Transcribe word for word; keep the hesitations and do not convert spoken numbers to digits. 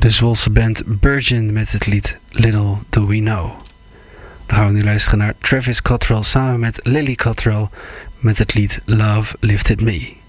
De Zwolse band Virgin met het lied Little Do We Know. Dan gaan we nu luisteren naar Travis Cottrell samen met Lily Cottrell met het lied Love Lifted Me.